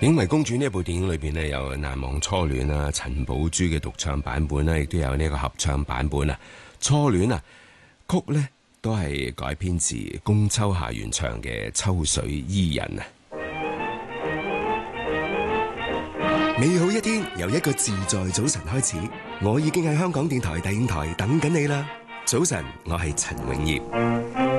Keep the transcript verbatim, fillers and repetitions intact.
《影迷公主》呢部電影裏邊呢，有難忘初戀啊，陳寶珠嘅獨唱版本啦，亦都有呢個合唱版本啊。初戀啊，曲呢都係改編自龔秋霞原唱嘅《秋水伊人》啊。美好一天由一個自在早晨開始，我已經喺香港電台第五台等緊你啦。早晨，我係陳永業。